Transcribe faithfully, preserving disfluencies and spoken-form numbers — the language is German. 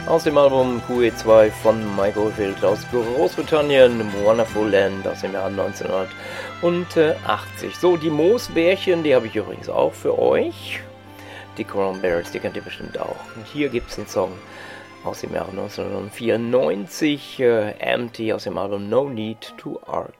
Aus dem Album Q E zwei von Mike Oldfield aus Großbritannien, Wonderful Land aus dem Jahr neunzehnhundertachtzig. So, die Moosbärchen, die habe ich übrigens auch für euch. Die Cranberries, die kennt ihr bestimmt auch. Und hier gibt es den Song aus dem Jahr neunzehnhundertvierundneunzig, äh, Empty aus dem Album No Need to Argue.